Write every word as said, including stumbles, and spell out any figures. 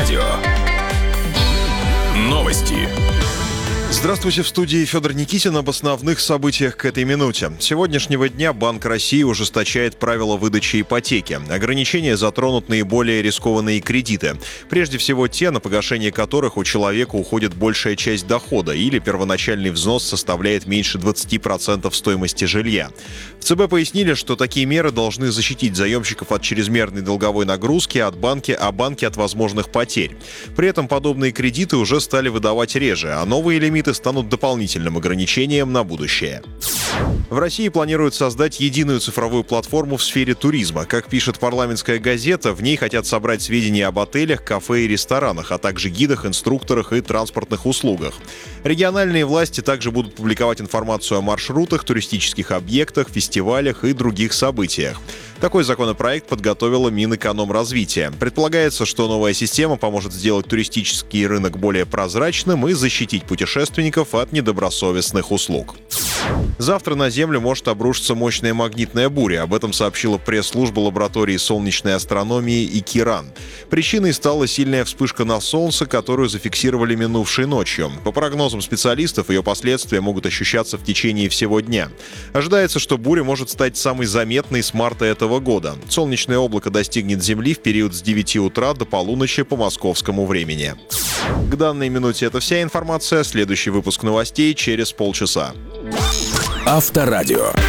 Авторадио. Новости. Здравствуйте, в студии Федор Никитин об основных событиях к этой минуте. С сегодняшнего дня Банк России ужесточает правила выдачи ипотеки. Ограничения затронут наиболее рискованные кредиты. Прежде всего те, на погашение которых у человека уходит большая часть дохода или первоначальный взнос составляет меньше двадцати процентов стоимости жилья. В ЦБ пояснили, что такие меры должны защитить заемщиков от чрезмерной долговой нагрузки, от банки, а банки от возможных потерь. При этом подобные кредиты уже стали выдавать реже, а новые лимиты станут дополнительным ограничением на будущее. В России планируют создать единую цифровую платформу в сфере туризма. Как пишет парламентская газета, в ней хотят собрать сведения об отелях, кафе и ресторанах, а также гидах, инструкторах и транспортных услугах. Региональные власти также будут публиковать информацию о маршрутах, туристических объектах, фестивалях и других событиях. Такой законопроект подготовила Минэкономразвития. Предполагается, что новая система поможет сделать туристический рынок более прозрачным и защитить путешественников от недобросовестных услуг. Завтра на Землю может обрушиться мощная магнитная буря. Об этом сообщила пресс-служба лаборатории солнечной астрономии ИКИРАН. Причиной стала сильная вспышка на Солнце, которую зафиксировали минувшей ночью. По прогнозам специалистов, ее последствия могут ощущаться в течение всего дня. Ожидается, что буря может стать самой заметной с марта этого года. Солнечное облако достигнет Земли в период с девяти утра до полуночи по московскому времени. К данной минуте это вся информация. Следующий выпуск новостей через полчаса. Авторадио.